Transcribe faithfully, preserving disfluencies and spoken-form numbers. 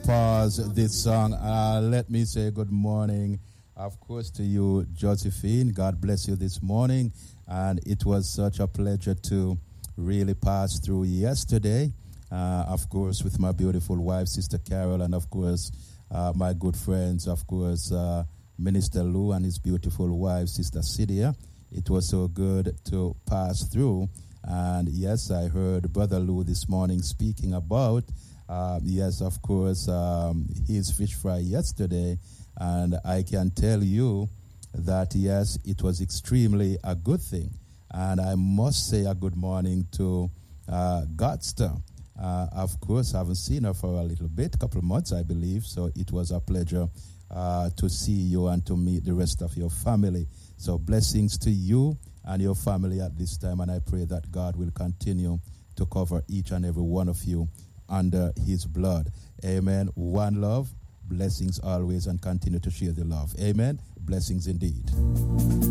pause this song. Uh, let me say good morning, of course, to you, Josephine. God bless you this morning. And it was such a pleasure to really pass through yesterday, uh, of course, with my beautiful wife, Sister Carol, and, of course, uh, my good friends, of course, uh, Minister Lou and his beautiful wife, Sister Cydia. It was so good to pass through. And, yes, I heard Brother Lou this morning speaking about Um, yes, of course, um, his fish fry yesterday, and I can tell you that, yes, it was extremely a good thing. And I must say a good morning to uh, Godster. Uh, of course, I haven't seen her for a little bit, a couple of months, I believe, so it was a pleasure uh, to see you and to meet the rest of your family. So blessings to you and your family at this time, and I pray that God will continue to cover each and every one of you under his blood. Amen. One love, blessings always, and continue to share the love. Amen. Blessings indeed.